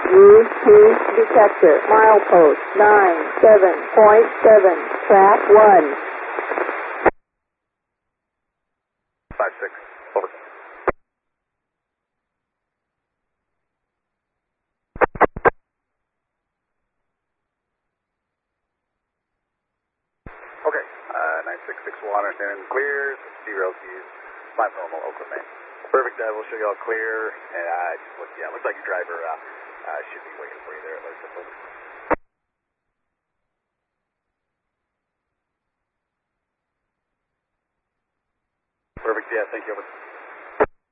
U2 detector, milepost 97.7, track 1. 56, over. Okay, 9661, understanding clears, zero keys, 5 normal, Oakland, Maine. Perfect, we'll show you all clear, and looks like your driver should be waiting for you there at Lake Simple. Perfect, yeah, thank you.